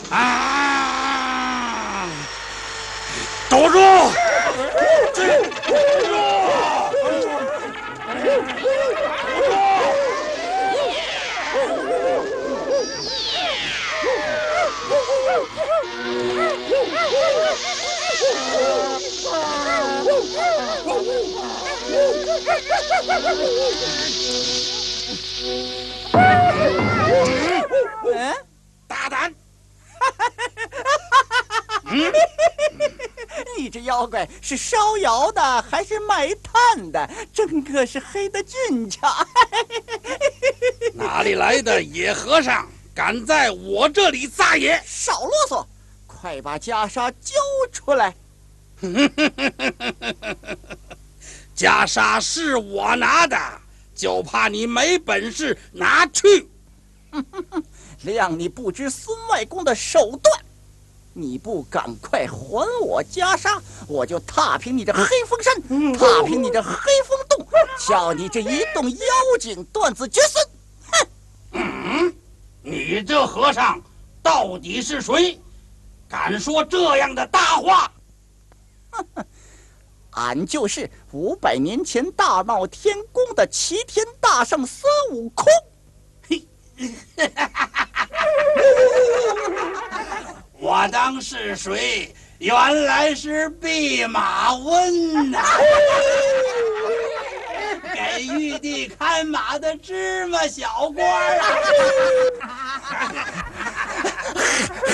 啊！堵住！堵住！大胆！ 你这妖怪是烧窑的还是卖炭的？真个是黑的俊俏。 哪里来的野和尚，敢在我这里撒野？ 少啰嗦，快把袈裟交出来！ 袈裟是我拿的，就怕你没本事拿去。 谅你不知孙外公的手段，你不赶快还我袈裟，我就踏平你这黑风山，踏平你这黑风洞，叫你这一洞妖精断子绝孙！ 哼！你这和尚到底是谁？敢说这样的大话？ 俺就是500年前大闹天宫的齐天大圣孙悟空。 我当是谁？原来是弼马温呐！给玉帝看马的芝麻小官啊！